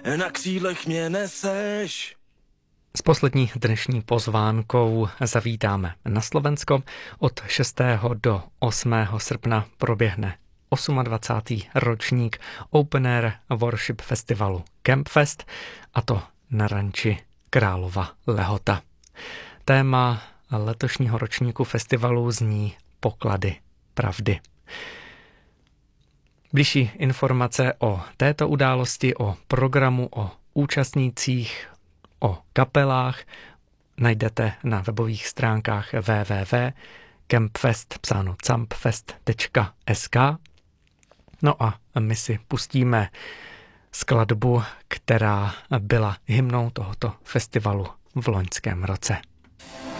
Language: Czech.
na křídlech mě neseš. S poslední dnešní pozvánkou zavítáme na Slovensko. Od 6. do 8. srpna proběhne 28. ročník Open Air Worship Festivalu Campfest, a to na ranči Králova Lehota. Téma letošního ročníku festivalu zní Poklady pravdy. Bližší informace o této události, o programu, o účastnících, o kapelách najdete na webových stránkách www.campfest.sk. No a my si pustíme skladbu, která byla hymnou tohoto festivalu v loňském roce.